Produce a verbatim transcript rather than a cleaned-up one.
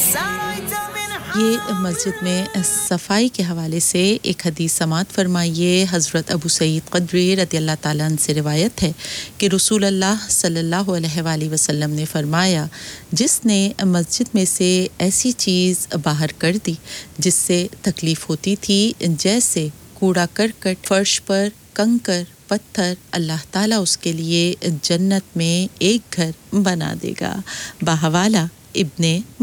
ये मस्जिद में सफाई के हवाले से एक हदीस समात फरमाइए। हज़रत अबू सईद क़द्री रज़ियल्लाहु ताला अन्हु से रिवायत है कि रसूल अल्लाह सल्लल्लाहु अलैहि वसल्लम ने फरमाया, जिसने मस्जिद में से ऐसी चीज़ बाहर कर दी जिससे तकलीफ होती थी, जैसे कूड़ा करकट, फर्श पर कंकर पत्थर, अल्लाह ताला उसके लिए जन्नत में एक घर बना देगा। बाहवाला इब्ने